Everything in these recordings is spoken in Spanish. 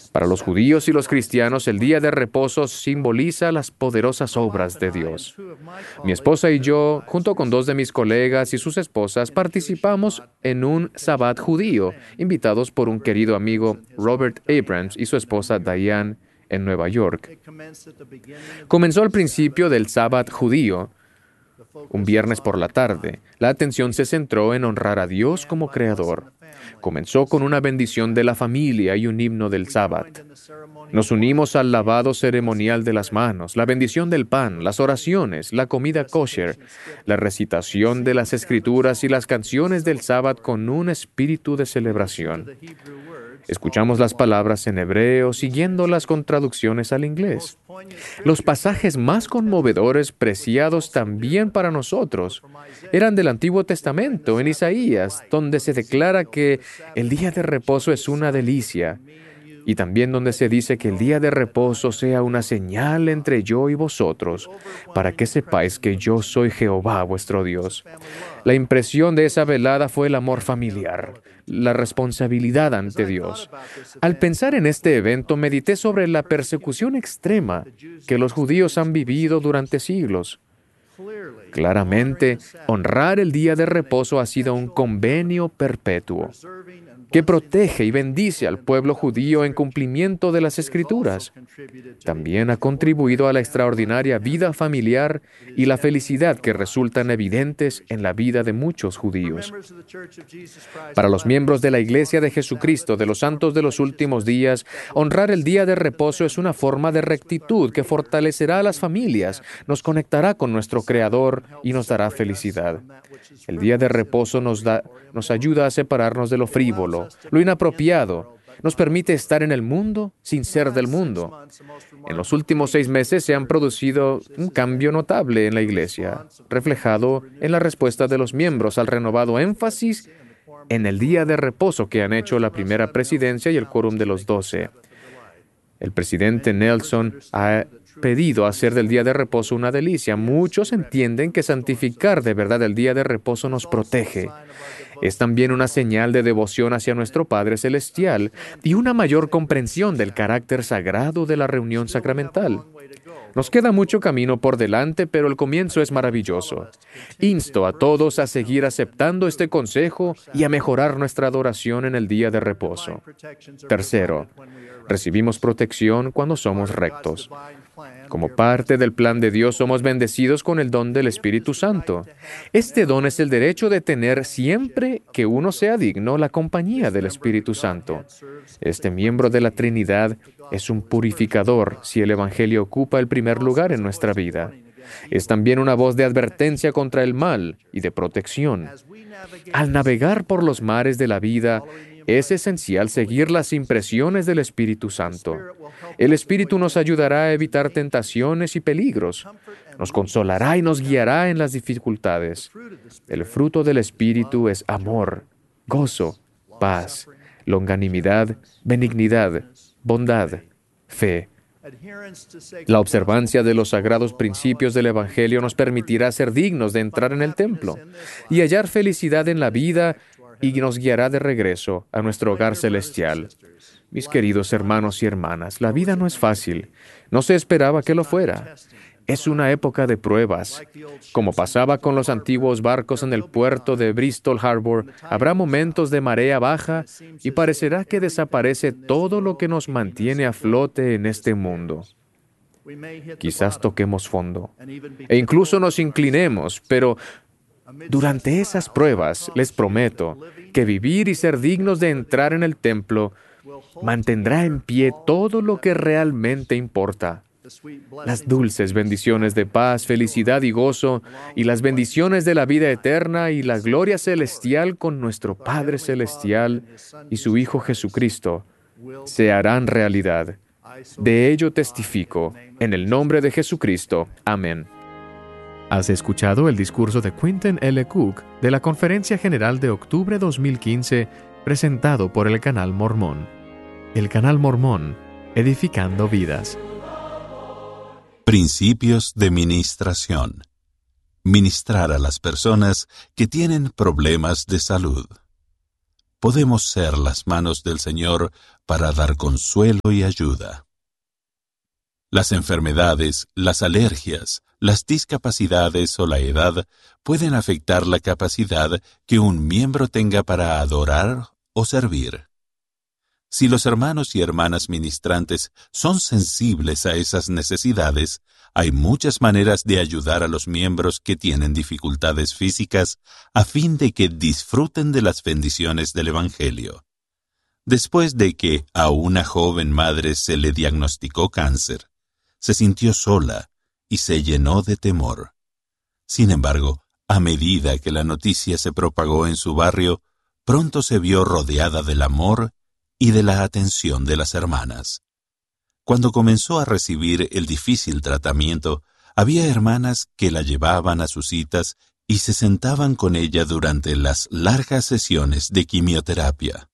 Para los judíos y los cristianos, el día de reposo simboliza las poderosas obras de Dios. Mi esposa y yo, junto con 2 de mis colegas y sus esposas, participamos en un Sabbat judío, invitados por un querido amigo, Robert Abrams, y su esposa Diane, en Nueva York. Comenzó al principio del Sabbat judío, un viernes por la tarde. La atención se centró en honrar a Dios como Creador. Comenzó con una bendición de la familia y un himno del Sabbat. Nos unimos al lavado ceremonial de las manos, la bendición del pan, las oraciones, la comida kosher, la recitación de las Escrituras y las canciones del Sabbat con un espíritu de celebración. Escuchamos las palabras en hebreo, siguiéndolas con traducciones al inglés. Los pasajes más conmovedores, preciados también para nosotros, eran del Antiguo Testamento, en Isaías, donde se declara que el día de reposo es una delicia, y también donde se dice que el día de reposo sea una señal entre yo y vosotros, para que sepáis que yo soy Jehová vuestro Dios. La impresión de esa velada fue el amor familiar, la responsabilidad ante Dios. Al pensar en este evento, medité sobre la persecución extrema que los judíos han vivido durante siglos. Claramente, honrar el día de reposo ha sido un convenio perpetuo que protege y bendice al pueblo judío en cumplimiento de las Escrituras. También ha contribuido a la extraordinaria vida familiar y la felicidad que resultan evidentes en la vida de muchos judíos. Para los miembros de la Iglesia de Jesucristo de los Santos de los Últimos Días, honrar el día de reposo es una forma de rectitud que fortalecerá a las familias, nos conectará con nuestro Creador y nos dará felicidad. El día de reposo nos ayuda a separarnos de lo frívolo, lo inapropiado. Nos permite estar en el mundo sin ser del mundo. En los últimos 6 meses se han producido un cambio notable en la Iglesia, reflejado en la respuesta de los miembros al renovado énfasis en el día de reposo que han hecho la primera presidencia y el quórum de los 12. El presidente Nelson ha pedido hacer del día de reposo una delicia. Muchos entienden que santificar de verdad el día de reposo nos protege. Es también una señal de devoción hacia nuestro Padre Celestial y una mayor comprensión del carácter sagrado de la reunión sacramental. Nos queda mucho camino por delante, pero el comienzo es maravilloso. Insto a todos a seguir aceptando este consejo y a mejorar nuestra adoración en el día de reposo. Tercero, recibimos protección cuando somos rectos. Como parte del plan de Dios, somos bendecidos con el don del Espíritu Santo. Este don es el derecho de tener siempre que uno sea digno la compañía del Espíritu Santo. Este miembro de la Trinidad es un purificador si el Evangelio ocupa el primer lugar en nuestra vida. Es también una voz de advertencia contra el mal y de protección. Al navegar por los mares de la vida, es esencial seguir las impresiones del Espíritu Santo. El Espíritu nos ayudará a evitar tentaciones y peligros. Nos consolará y nos guiará en las dificultades. El fruto del Espíritu es amor, gozo, paz, longanimidad, benignidad, bondad, fe. La observancia de los sagrados principios del Evangelio nos permitirá ser dignos de entrar en el templo y hallar felicidad en la vida y nos guiará de regreso a nuestro hogar celestial. Mis queridos hermanos y hermanas, la vida no es fácil. No se esperaba que lo fuera. Es una época de pruebas. Como pasaba con los antiguos barcos en el puerto de Bristol Harbor, habrá momentos de marea baja y parecerá que desaparece todo lo que nos mantiene a flote en este mundo. Quizás toquemos fondo e incluso nos inclinemos, pero durante esas pruebas, les prometo que vivir y ser dignos de entrar en el templo mantendrá en pie todo lo que realmente importa. Las dulces bendiciones de paz, felicidad y gozo, y las bendiciones de la vida eterna y la gloria celestial con nuestro Padre Celestial y su Hijo Jesucristo se harán realidad. De ello testifico, en el nombre de Jesucristo. Amén. Has escuchado el discurso de Quentin L. Cook de la Conferencia General de octubre 2015, presentado por el Canal Mormón. El Canal Mormón, edificando vidas. Principios de ministración. Ministrar a las personas que tienen problemas de salud. podemos ser las manos del Señor para dar consuelo y ayuda. Las enfermedades, las alergias, las discapacidades o la edad pueden afectar la capacidad que un miembro tenga para adorar o servir. Si los hermanos y hermanas ministrantes son sensibles a esas necesidades, hay muchas maneras de ayudar a los miembros que tienen dificultades físicas a fin de que disfruten de las bendiciones del Evangelio. Después de que a una joven madre se le diagnosticó cáncer, se sintió sola y se llenó de temor. Sin embargo, a medida que la noticia se propagó en su barrio, pronto se vio rodeada del amor y de la atención de las hermanas. Cuando comenzó a recibir el difícil tratamiento, había hermanas que la llevaban a sus citas y se sentaban con ella durante las largas sesiones de quimioterapia.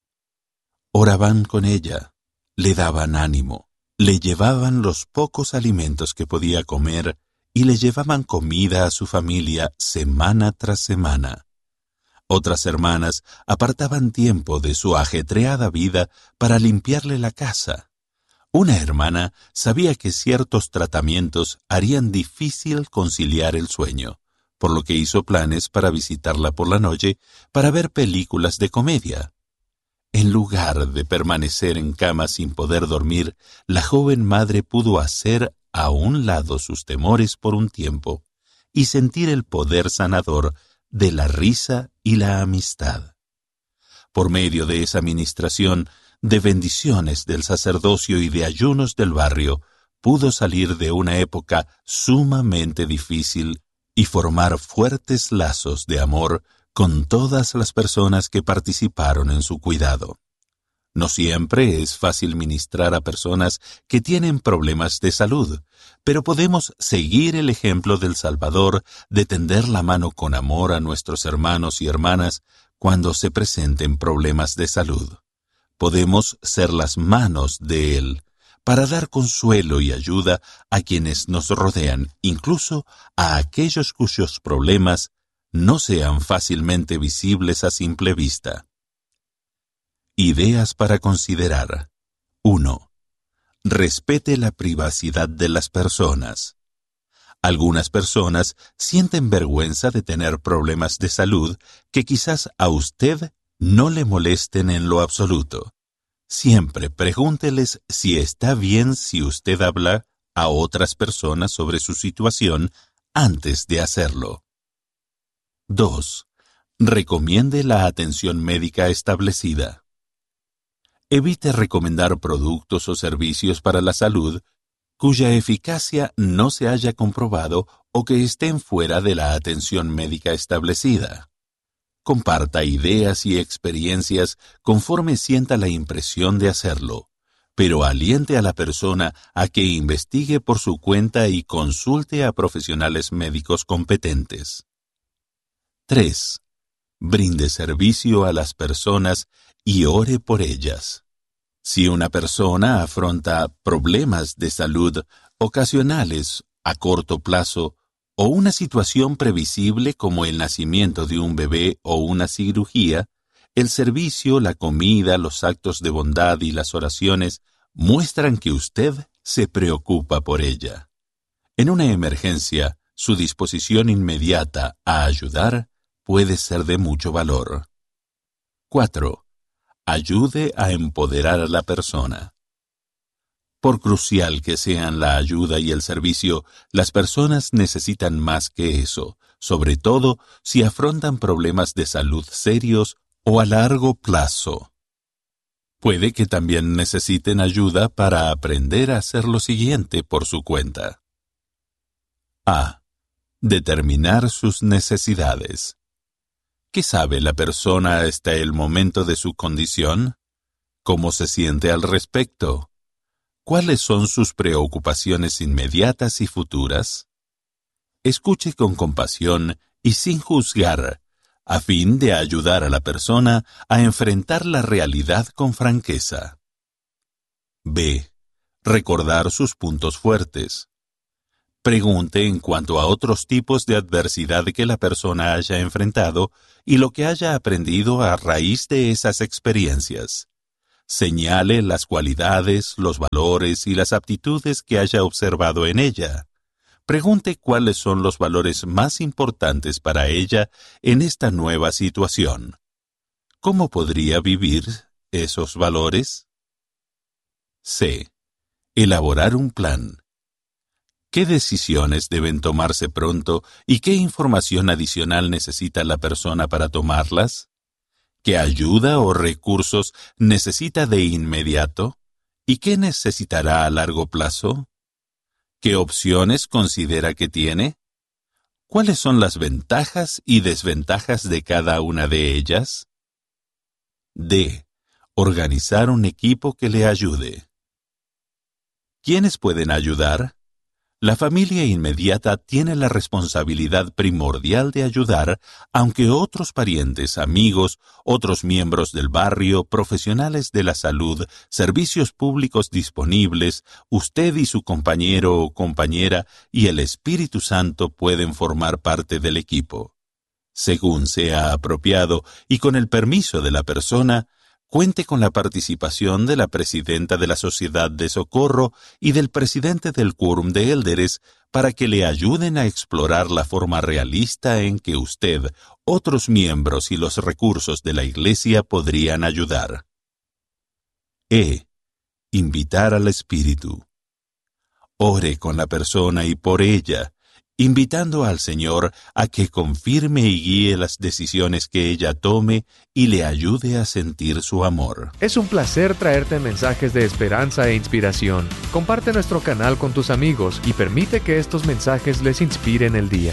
Oraban con ella, le daban ánimo, le llevaban los pocos alimentos que podía comer y le llevaban comida a su familia semana tras semana. Otras hermanas apartaban tiempo de su ajetreada vida para limpiarle la casa. Una hermana sabía que ciertos tratamientos harían difícil conciliar el sueño, por lo que hizo planes para visitarla por la noche para ver películas de comedia. En lugar de permanecer en cama sin poder dormir, la joven madre pudo hacer a un lado sus temores por un tiempo y sentir el poder sanador de la risa y la amistad. Por medio de esa ministración, de bendiciones del sacerdocio y de ayunos del barrio, pudo salir de una época sumamente difícil y formar fuertes lazos de amor con todas las personas que participaron en su cuidado. No siempre es fácil ministrar a personas que tienen problemas de salud, pero podemos seguir el ejemplo del Salvador de tender la mano con amor a nuestros hermanos y hermanas cuando se presenten problemas de salud. Podemos ser las manos de Él para dar consuelo y ayuda a quienes nos rodean, incluso a aquellos cuyos problemas no sean fácilmente visibles a simple vista. Ideas para considerar. 1. Respete la privacidad de las personas. Algunas personas sienten vergüenza de tener problemas de salud que quizás a usted no le molesten en lo absoluto. Siempre pregúnteles si está bien si usted habla a otras personas sobre su situación antes de hacerlo. 2. Recomiende la atención médica establecida. Evite recomendar productos o servicios para la salud cuya eficacia no se haya comprobado o que estén fuera de la atención médica establecida. Comparta ideas y experiencias conforme sienta la impresión de hacerlo, pero aliente a la persona a que investigue por su cuenta y consulte a profesionales médicos competentes. 3. Brinde servicio a las personas y ore por ellas. Si una persona afronta problemas de salud ocasionales a corto plazo o una situación previsible como el nacimiento de un bebé o una cirugía, el servicio, la comida, los actos de bondad y las oraciones muestran que usted se preocupa por ella. En una emergencia, su disposición inmediata a ayudar puede ser de mucho valor. 4. Ayude a empoderar a la persona. Por crucial que sean la ayuda y el servicio, las personas necesitan más que eso, sobre todo si afrontan problemas de salud serios o a largo plazo. Puede que también necesiten ayuda para aprender a hacer lo siguiente por su cuenta. A. Determinar sus necesidades. ¿Qué sabe la persona hasta el momento de su condición? ¿Cómo se siente al respecto? ¿Cuáles son sus preocupaciones inmediatas y futuras? Escuche con compasión y sin juzgar, a fin de ayudar a la persona a enfrentar la realidad con franqueza. B. Recordar sus puntos fuertes. Pregunte en cuanto a otros tipos de adversidad que la persona haya enfrentado y lo que haya aprendido a raíz de esas experiencias. Señale las cualidades, los valores y las aptitudes que haya observado en ella. Pregunte cuáles son los valores más importantes para ella en esta nueva situación. ¿Cómo podría vivir esos valores? C. Elaborar un plan. ¿Qué decisiones deben tomarse pronto y qué información adicional necesita la persona para tomarlas? ¿Qué ayuda o recursos necesita de inmediato? ¿Y qué necesitará a largo plazo? ¿Qué opciones considera que tiene? ¿Cuáles son las ventajas y desventajas de cada una de ellas? D. Organizar un equipo que le ayude. ¿Quiénes pueden ayudar? La familia inmediata tiene la responsabilidad primordial de ayudar, aunque otros parientes, amigos, otros miembros del barrio, profesionales de la salud, servicios públicos disponibles, usted y su compañero o compañera y el Espíritu Santo pueden formar parte del equipo. Según sea apropiado y con el permiso de la persona, cuente con la participación de la presidenta de la Sociedad de Socorro y del presidente del Quórum de Élderes para que le ayuden a explorar la forma realista en que usted, otros miembros y los recursos de la Iglesia podrían ayudar. E. Invitar al Espíritu. Ore con la persona y por ella, invitando al Señor a que confirme y guíe las decisiones que ella tome y le ayude a sentir su amor. Es un placer traerte mensajes de esperanza e inspiración. Comparte nuestro canal con tus amigos y permite que estos mensajes les inspiren el día.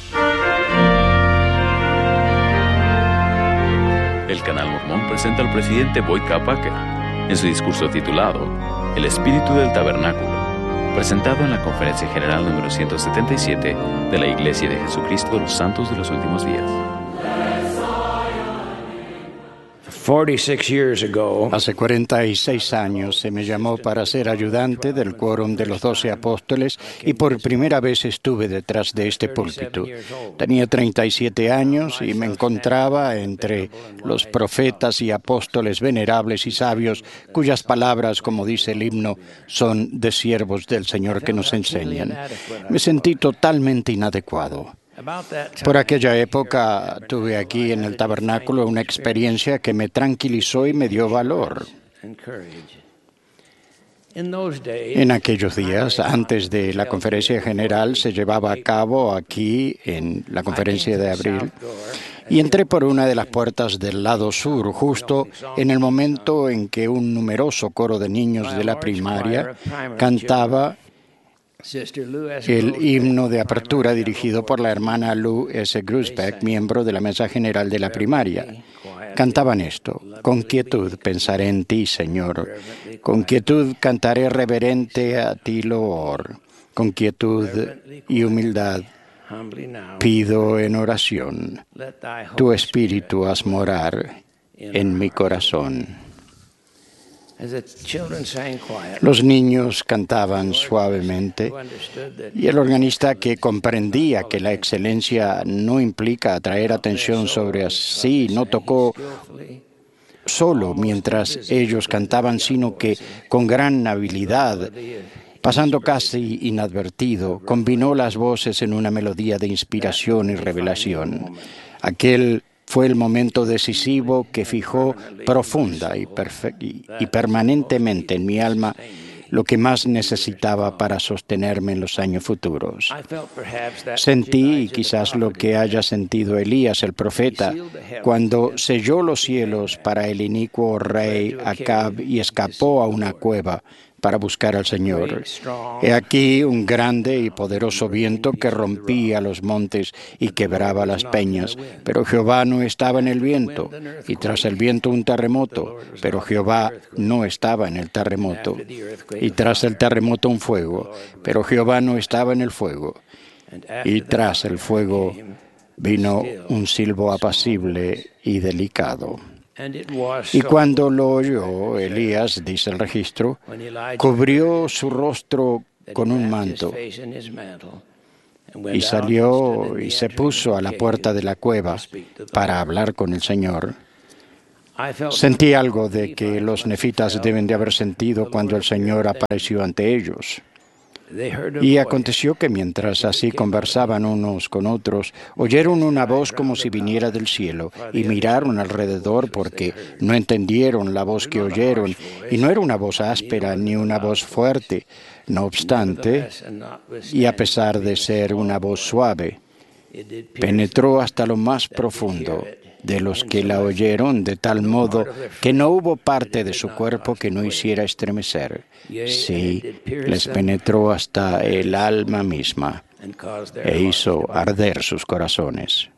El Canal Mormón presenta al presidente Boyd K. Packer en su discurso titulado El Espíritu del Tabernáculo, presentado en la Conferencia General número 177 de la Iglesia de Jesucristo de los Santos de los Últimos Días. 46 years ago, Hace 46 años se me llamó para ser ayudante del Quórum de los 12 Apóstoles y por primera vez estuve detrás de este púlpito. Tenía 37 años y me encontraba entre los profetas y apóstoles venerables y sabios cuyas palabras, como dice el himno, son de siervos del Señor que nos enseñan. Me sentí totalmente inadecuado. Por aquella época tuve aquí en el tabernáculo una experiencia que me tranquilizó y me dio valor. En aquellos días, antes de la conferencia general, se llevaba a cabo aquí en la conferencia de abril, y entré por una de las puertas del lado sur, justo en el momento en que un numeroso coro de niños de la primaria cantaba el himno de apertura dirigido por la hermana Lou S. Grusbeck, miembro de la mesa general de la primaria. Cantaban esto: con quietud pensaré en ti, Señor. Con quietud cantaré reverente a ti loor. Con quietud y humildad pido en oración. Tu espíritu haz morar en mi corazón. Los niños cantaban suavemente y el organista, que comprendía que la excelencia no implica atraer atención sobre sí, no tocó solo mientras ellos cantaban, sino que con gran habilidad, pasando casi inadvertido, combinó las voces en una melodía de inspiración y revelación. Aquel fue el momento decisivo que fijó profunda y permanentemente en mi alma lo que más necesitaba para sostenerme en los años futuros. Sentí, y quizás lo que haya sentido Elías el profeta, cuando selló los cielos para el inicuo rey Acab y escapó a una cueva para buscar al Señor. He aquí un grande y poderoso viento que rompía los montes y quebraba las peñas, pero Jehová no estaba en el viento, y tras el viento un terremoto, pero Jehová no estaba en el terremoto, y tras el terremoto un fuego, pero Jehová no estaba en el fuego, y tras el fuego vino un silbo apacible y delicado. Y cuando lo oyó, Elías, dice el registro, cubrió su rostro con un manto y salió y se puso a la puerta de la cueva para hablar con el Señor. Sentí algo de que los nefitas deben de haber sentido cuando el Señor apareció ante ellos. Y aconteció que mientras así conversaban unos con otros, oyeron una voz como si viniera del cielo y miraron alrededor porque no entendieron la voz que oyeron, y no era una voz áspera ni una voz fuerte. No obstante, y a pesar de ser una voz suave, penetró hasta lo más profundo de los que la oyeron, de tal modo que no hubo parte de su cuerpo que no hiciera estremecer. Sí, les penetró hasta el alma misma e hizo arder sus corazones.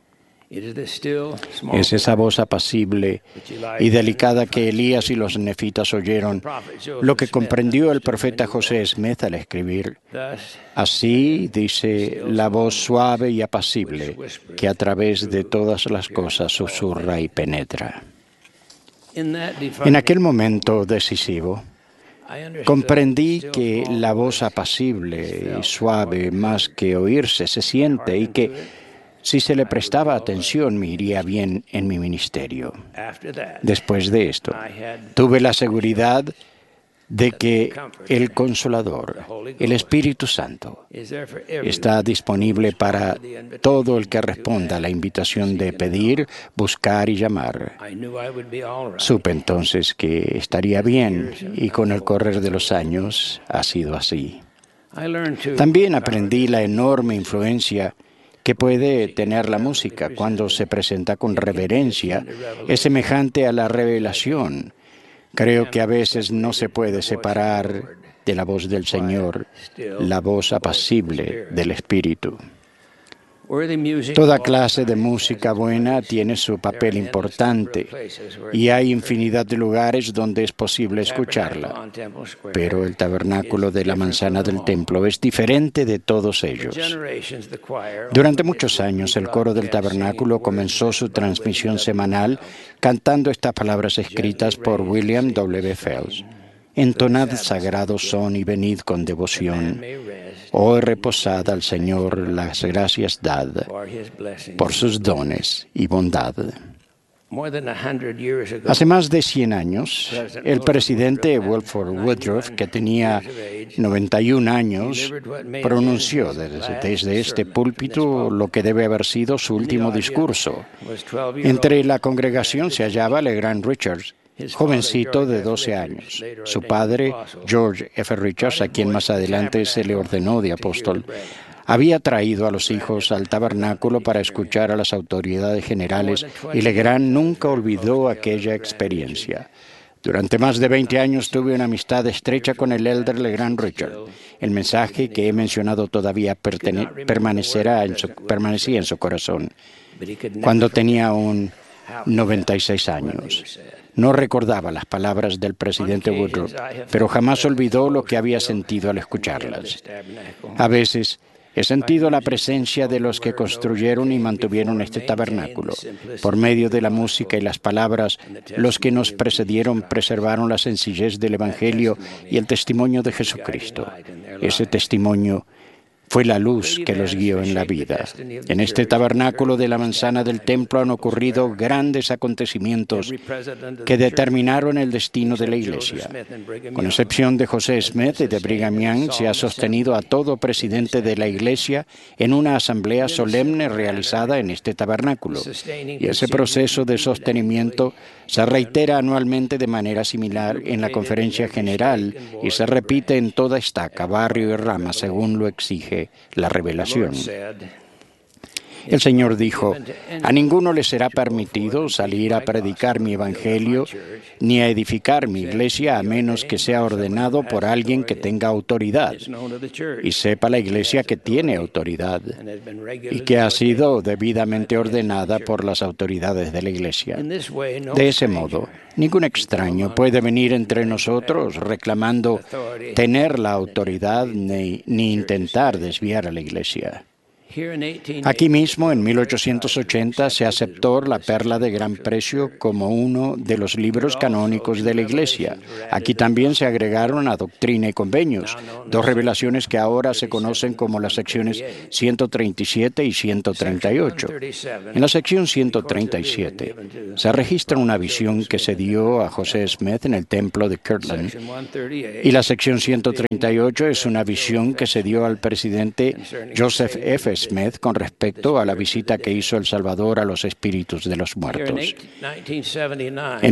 Es esa voz apacible y delicada que Elías y los nefitas oyeron, lo que comprendió el profeta José Smith al escribir: así dice la voz suave y apacible que a través de todas las cosas susurra y penetra. En aquel momento decisivo, comprendí que la voz apacible y suave, más que oírse, se siente, y que si se le prestaba atención me iría bien en mi ministerio. Después de esto, tuve la seguridad de que el Consolador, el Espíritu Santo, está disponible para todo el que responda a la invitación de pedir, buscar y llamar. Supe entonces que estaría bien, y con el correr de los años ha sido así. También aprendí la enorme influencia que puede tener la música cuando se presenta con reverencia. Es semejante a la revelación. Creo que a veces no se puede separar de la voz del Señor, la voz apacible del Espíritu. Toda clase de música buena tiene su papel importante, y hay infinidad de lugares donde es posible escucharla. Pero el tabernáculo de la manzana del templo es diferente de todos ellos. Durante muchos años, el coro del tabernáculo comenzó su transmisión semanal cantando estas palabras escritas por William W. Phelps: entonad sagrado son y venid con devoción. Hoy reposad al Señor, las gracias dad por sus dones y bondad. Hace más de 100 años, el presidente Wilford Woodruff, que tenía 91 años, pronunció desde este púlpito lo que debe haber sido su último discurso. Entre la congregación se hallaba LeGrand Richards, jovencito de 12 años. Su padre, George F. Richards, a quien más adelante se le ordenó de apóstol, había traído a los hijos al tabernáculo para escuchar a las autoridades generales, y LeGrand nunca olvidó aquella experiencia. Durante más de 20 años tuve una amistad estrecha con el elder LeGrand Richards. El mensaje que he mencionado todavía permanecía en su corazón. Cuando tenía 96 años. No recordaba las palabras del presidente Woodruff, pero jamás olvidó lo que había sentido al escucharlas. A veces he sentido la presencia de los que construyeron y mantuvieron este tabernáculo. Por medio de la música y las palabras, los que nos precedieron preservaron la sencillez del Evangelio y el testimonio de Jesucristo. Ese testimonio fue la luz que los guió en la vida. En este tabernáculo de la manzana del templo han ocurrido grandes acontecimientos que determinaron el destino de la Iglesia. Con excepción de José Smith y de Brigham Young, se ha sostenido a todo presidente de la Iglesia en una asamblea solemne realizada en este tabernáculo. Y ese proceso de sostenimiento se reitera anualmente de manera similar en la Conferencia General y se repite en toda estaca, barrio y rama, según lo exige la revelación. El Señor dijo: a ninguno le será permitido salir a predicar mi evangelio ni a edificar mi iglesia a menos que sea ordenado por alguien que tenga autoridad. Y sepa la iglesia que tiene autoridad y que ha sido debidamente ordenada por las autoridades de la iglesia. De ese modo, ningún extraño puede venir entre nosotros reclamando tener la autoridad ni intentar desviar a la iglesia. Aquí mismo, en 1880, se aceptó la Perla de Gran Precio como uno de los libros canónicos de la Iglesia. Aquí también se agregaron a Doctrina y Convenios, dos revelaciones que ahora se conocen como las secciones 137 y 138. En la sección 137 se registra una visión que se dio a José Smith en el templo de Kirtland, y la sección 138 es una visión que se dio al presidente Joseph F. Smith con respecto a la visita que hizo El Salvador a los espíritus de los muertos. En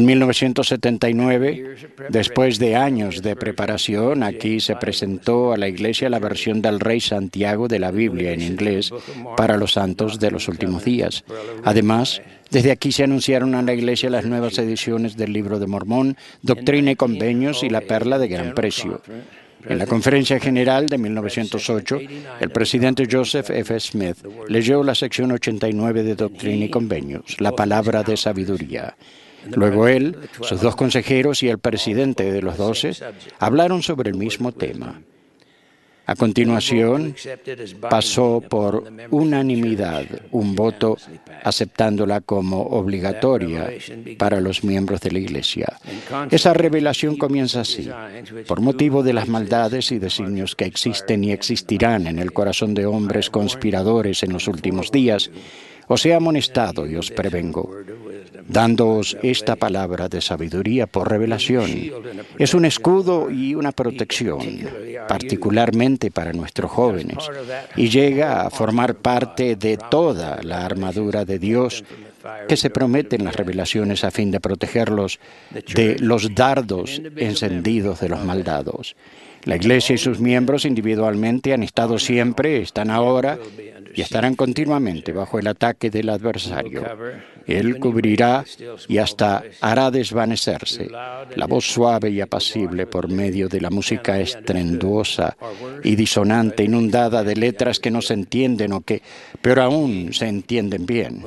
1979, después de años de preparación, aquí se presentó a la Iglesia la versión del Rey Santiago de la Biblia en inglés para los santos de los últimos días. Además, desde aquí se anunciaron a la Iglesia las nuevas ediciones del Libro de Mormón, Doctrina y Convenios y la Perla de Gran Precio. En la Conferencia General de 1908, el presidente Joseph F. Smith leyó la sección 89 de Doctrina y Convenios, la palabra de sabiduría. Luego él, sus dos consejeros y el presidente de los 12 hablaron sobre el mismo tema. A continuación, pasó por unanimidad un voto aceptándola como obligatoria para los miembros de la Iglesia. Esa revelación comienza así: por motivo de las maldades y designios que existen y existirán en el corazón de hombres conspiradores en los últimos días, os he amonestado y os prevengo, dándoos esta palabra de sabiduría por revelación. Es un escudo y una protección, particularmente para nuestros jóvenes, y llega a formar parte de toda la armadura de Dios que se promete en las revelaciones a fin de protegerlos de los dardos encendidos de los malvados. La Iglesia y sus miembros individualmente han estado siempre, están ahora y estarán continuamente bajo el ataque del adversario. Él cubrirá y hasta hará desvanecerse la voz suave y apacible por medio de la música estruendosa y disonante, inundada de letras que no se entienden o que, peor aún, se entienden bien.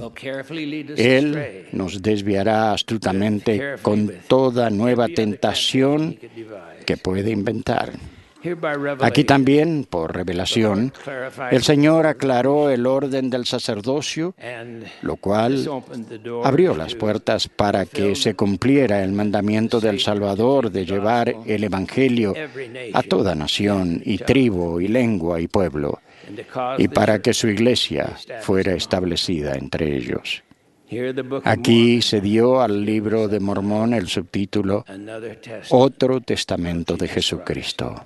Él nos desviará astutamente con toda nueva tentación que puede inventar. Aquí también, por revelación, el Señor aclaró el orden del sacerdocio, lo cual abrió las puertas para que se cumpliera el mandamiento del Salvador de llevar el Evangelio a toda nación y tribu y lengua y pueblo, y para que su iglesia fuera establecida entre ellos. Aquí se dio al Libro de Mormón el subtítulo Otro Testamento de Jesucristo.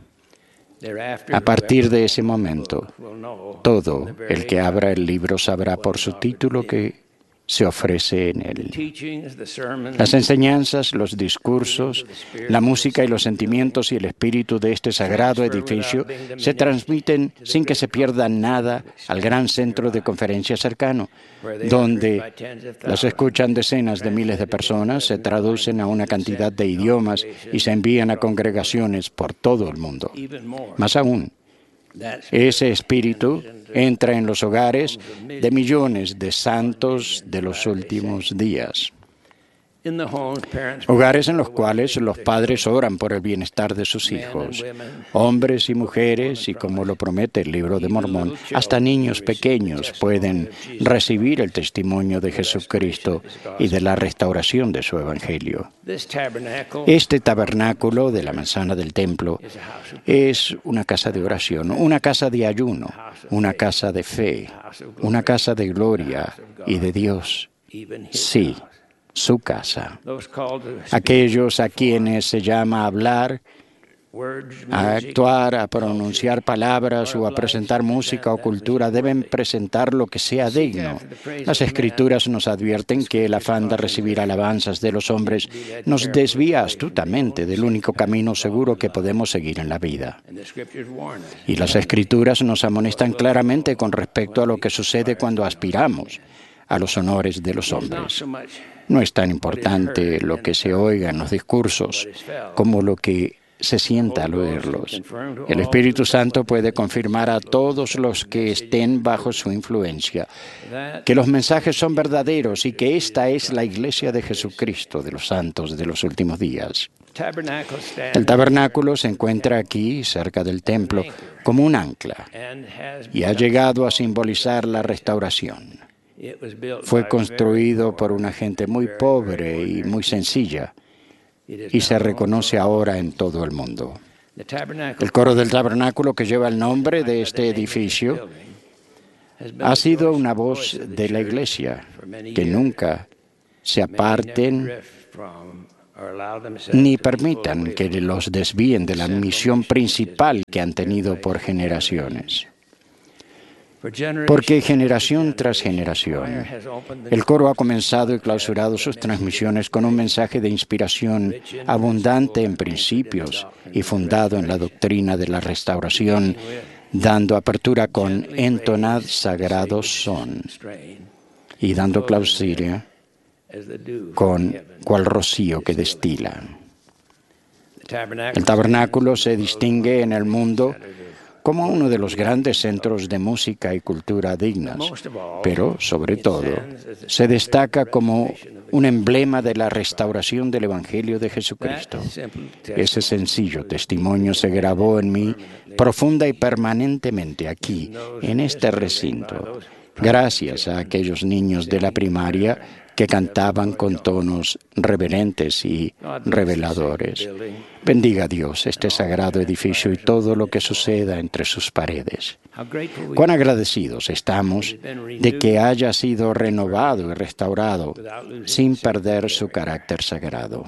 A partir de ese momento, todo el que abra el libro sabrá por su título que se ofrece en él. Las enseñanzas, los discursos, la música y los sentimientos y el espíritu de este sagrado edificio se transmiten sin que se pierda nada al gran centro de conferencia cercano, donde las escuchan decenas de miles de personas, se traducen a una cantidad de idiomas y se envían a congregaciones por todo el mundo. Más aún, ese espíritu entra en los hogares de millones de santos de los últimos días. Hogares en los cuales los padres oran por el bienestar de sus hijos, hombres y mujeres, y como lo promete el Libro de Mormón, hasta niños pequeños pueden recibir el testimonio de Jesucristo y de la restauración de su Evangelio. Este tabernáculo de la manzana del templo es una casa de oración, una casa de ayuno, una casa de fe, una casa de gloria y de Dios. Sí, su casa. Aquellos a quienes se llama a hablar, a actuar, a pronunciar palabras o a presentar música o cultura deben presentar lo que sea digno. Las Escrituras nos advierten que el afán de recibir alabanzas de los hombres nos desvía astutamente del único camino seguro que podemos seguir en la vida. Y las Escrituras nos amonestan claramente con respecto a lo que sucede cuando aspiramos a los honores de los hombres. No es tan importante lo que se oiga en los discursos como lo que se sienta al oírlos. El Espíritu Santo puede confirmar a todos los que estén bajo su influencia que los mensajes son verdaderos y que esta es la Iglesia de Jesucristo de los santos de los últimos días. El tabernáculo se encuentra aquí, cerca del templo, como un ancla y ha llegado a simbolizar la restauración. Fue construido por una gente muy pobre y muy sencilla y se reconoce ahora en todo el mundo. El coro del tabernáculo, que lleva el nombre de este edificio, ha sido una voz de la Iglesia, que nunca se aparten ni permitan que los desvíen de la misión principal que han tenido por generaciones. Porque generación tras generación, el coro ha comenzado y clausurado sus transmisiones con un mensaje de inspiración abundante en principios y fundado en la doctrina de la restauración, dando apertura con entonad sagrado son y dando clausura con cual rocío que destila. El tabernáculo se distingue en el mundo como uno de los grandes centros de música y cultura dignas, pero, sobre todo, se destaca como un emblema de la restauración del Evangelio de Jesucristo. Ese sencillo testimonio se grabó en mí profunda y permanentemente aquí, en este recinto, gracias a aquellos niños de la primaria que cantaban con tonos reverentes y reveladores. Bendiga a Dios este sagrado edificio y todo lo que suceda entre sus paredes. Cuán agradecidos estamos de que haya sido renovado y restaurado sin perder su carácter sagrado.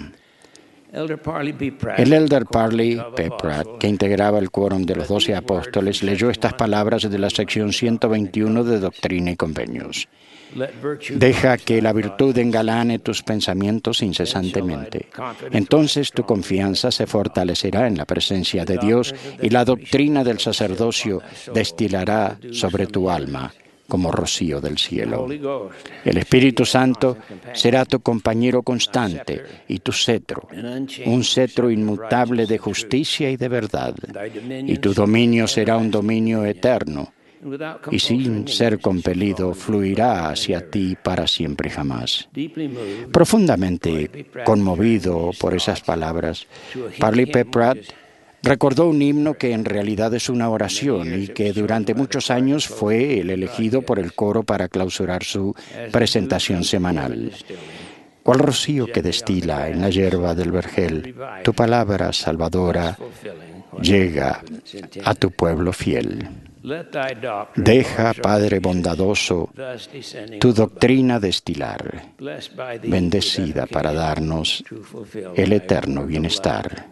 El elder Parley P. Pratt, que integraba el quórum de los 12 apóstoles, leyó estas palabras de la sección 121 de Doctrina y Convenios. Deja que la virtud engalane tus pensamientos incesantemente. Entonces tu confianza se fortalecerá en la presencia de Dios y la doctrina del sacerdocio destilará sobre tu alma como rocío del cielo. El Espíritu Santo será tu compañero constante y tu cetro, un cetro inmutable de justicia y de verdad. Y tu dominio será un dominio eterno, y sin ser compelido fluirá hacia ti para siempre jamás. Profundamente conmovido por esas palabras, Parley P. Pratt recordó un himno que en realidad es una oración y que durante muchos años fue el elegido por el coro para clausurar su presentación semanal. Cual rocío que destila en la hierba del vergel, tu palabra salvadora llega a tu pueblo fiel. Deja, Padre bondadoso, tu doctrina destilar, bendecida para darnos el eterno bienestar.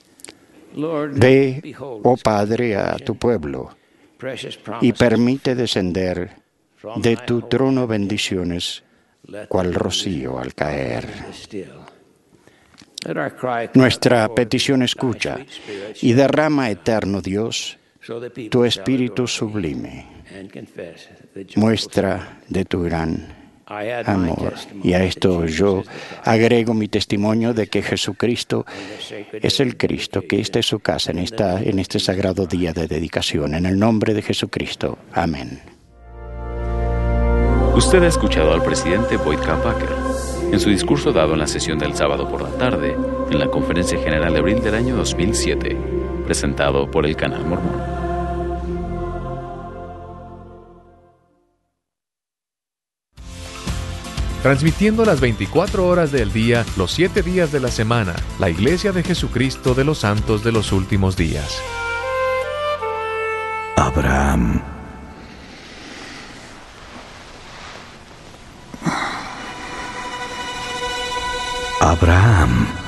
Ve, oh Padre, a tu pueblo y permite descender de tu trono bendiciones, cual rocío al caer. Nuestra petición escucha y derrama, eterno Dios, tu espíritu sublime, muestra de tu gran amor. Y a esto yo agrego mi testimonio de que Jesucristo es el Cristo, que esta es su casa en este sagrado día de dedicación. En el nombre de Jesucristo. Amén. Usted ha escuchado al presidente Boyd K. Packer en su discurso dado en la sesión del sábado por la tarde en la Conferencia General de abril del año 2007, presentado por el Canal Mormón. Transmitiendo las 24 horas del día, los 7 días de la semana, la Iglesia de Jesucristo de los Santos de los Últimos Días. Abraham. Abraham.